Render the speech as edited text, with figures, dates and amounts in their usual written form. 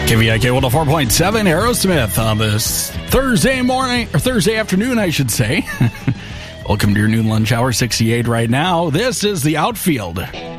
KVIK 104.7 Aerosmith on this Thursday morning, or Thursday afternoon, I should say. Welcome to your noon lunch hour, 68 right now. This is the Outfield.